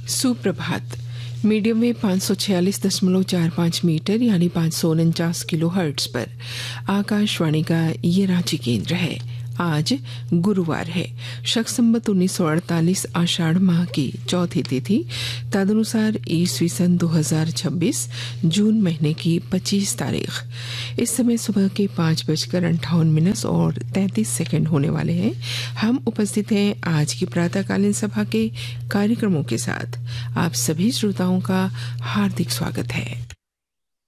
सुप्रभात। Medium wave 546.45 metre यानी 549 kilo hertz पर आकाशवाणी का ये रांची केंद्र है। आज गुरुवार है, शक संवत 1948 आषाढ़ माह की चौथी तिथि, तदनुसार ईस्वी सन 2026 जून महीने की 25 तारीख। इस समय सुबह के 5:58 और 33 सेकंड होने वाले हैं। हम उपस्थित हैं आज की प्रातःकालीन सभा के कार्यक्रमों के साथ। आप सभी श्रोताओं का हार्दिक स्वागत है।